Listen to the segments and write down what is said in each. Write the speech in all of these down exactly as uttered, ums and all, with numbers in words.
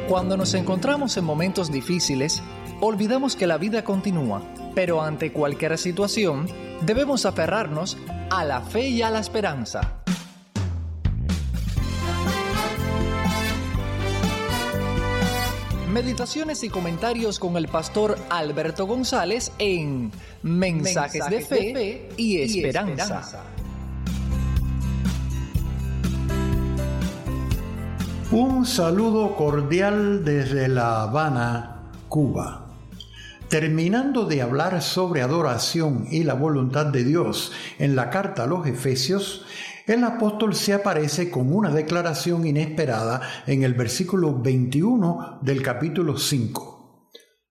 Cuando nos encontramos en momentos difíciles, olvidamos que la vida continúa, pero ante cualquier situación, debemos aferrarnos a la fe y a la esperanza. Meditaciones y comentarios con el pastor Alberto González en Mensajes, Mensajes de, fe de Fe y Esperanza. Y esperanza. Un saludo cordial desde La Habana, Cuba. Terminando de hablar sobre adoración y la voluntad de Dios en la carta a los Efesios, el apóstol se aparece con una declaración inesperada en el versículo veintiuno del capítulo cinco.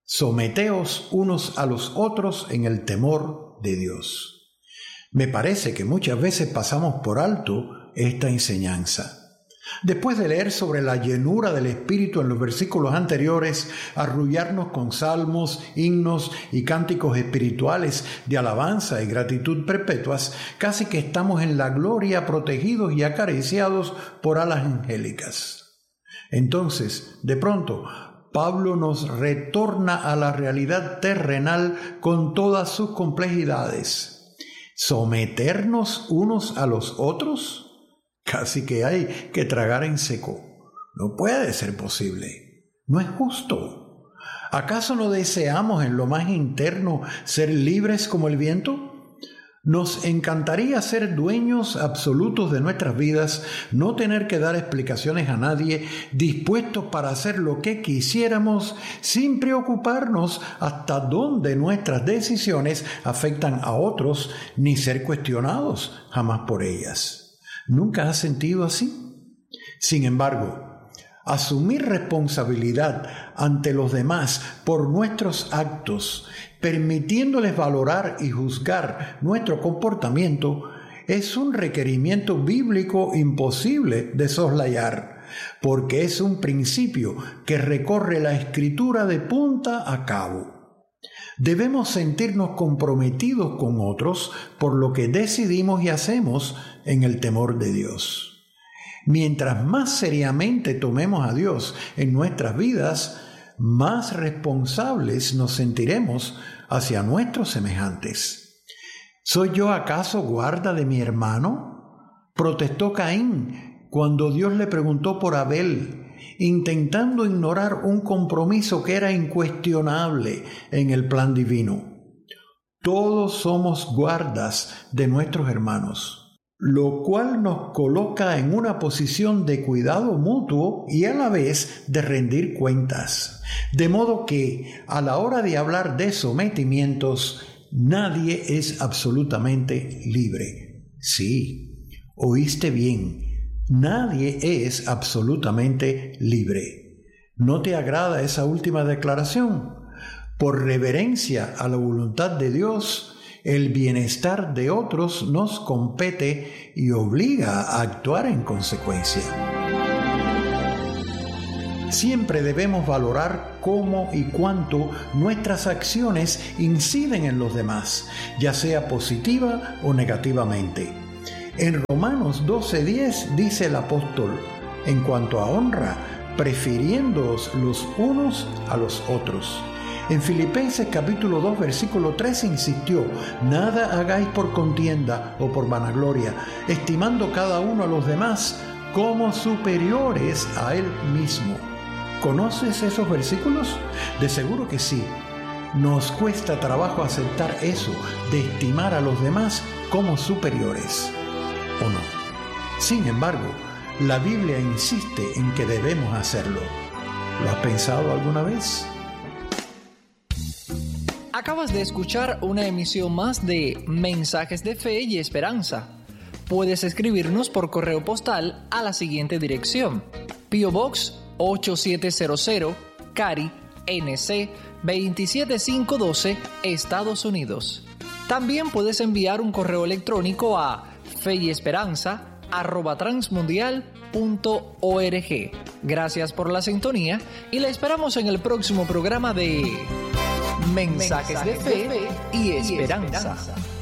Someteos unos a los otros en el temor de Dios. Me parece que muchas veces pasamos por alto esta enseñanza. Después de leer sobre la llenura del Espíritu en los versículos anteriores, arrullarnos con salmos, himnos y cánticos espirituales de alabanza y gratitud perpetuas, casi que estamos en la gloria protegidos y acariciados por alas angélicas. Entonces, de pronto, Pablo nos retorna a la realidad terrenal con todas sus complejidades. ¿Someternos unos a los otros? Casi que hay que tragar en seco. No puede ser posible. No es justo. ¿Acaso no deseamos en lo más interno ser libres como el viento? Nos encantaría ser dueños absolutos de nuestras vidas, no tener que dar explicaciones a nadie, dispuestos para hacer lo que quisiéramos, sin preocuparnos hasta dónde nuestras decisiones afectan a otros, ni ser cuestionados jamás por ellas. ¿Nunca has sentido así? Sin embargo, asumir responsabilidad ante los demás por nuestros actos, permitiéndoles valorar y juzgar nuestro comportamiento, es un requerimiento bíblico imposible de soslayar, porque es un principio que recorre la Escritura de punta a cabo. Debemos sentirnos comprometidos con otros por lo que decidimos y hacemos en el temor de Dios. Mientras más seriamente tomemos a Dios en nuestras vidas, más responsables nos sentiremos hacia nuestros semejantes. ¿Soy yo acaso guarda de mi hermano?, protestó Caín cuando Dios le preguntó por Abel, intentando ignorar un compromiso que era incuestionable en el plan divino. Todos somos guardas de nuestros hermanos, lo cual nos coloca en una posición de cuidado mutuo y a la vez de rendir cuentas. De modo que, a la hora de hablar de sometimientos, nadie es absolutamente libre. Sí, oíste bien. Nadie es absolutamente libre. ¿No te agrada esa última declaración? Por reverencia a la voluntad de Dios, el bienestar de otros nos compete y obliga a actuar en consecuencia. Siempre debemos valorar cómo y cuánto nuestras acciones inciden en los demás, ya sea positiva o negativamente. En Romanos doce diez dice el apóstol, en cuanto a honra, prefiriéndoos los unos a los otros. En Filipenses capítulo dos versículo tres insistió, nada hagáis por contienda o por vanagloria, estimando cada uno a los demás como superiores a él mismo. ¿Conoces esos versículos? De seguro que sí. Nos cuesta trabajo aceptar eso, de estimar a los demás como superiores. ¿O no? Sin embargo, la Biblia insiste en que debemos hacerlo. ¿Lo has pensado alguna vez? Acabas de escuchar una emisión más de Mensajes de Fe y Esperanza. Puedes escribirnos por correo postal a la siguiente dirección: P O Box ocho siete cero cero, Cary, N C veintisiete mil quinientos doce, Estados Unidos. También puedes enviar un correo electrónico a fe y esperanza arroba transmundial punto org. Gracias por la sintonía y la esperamos en el próximo programa de Mensajes, Mensajes de Fe y Esperanza. Y esperanza.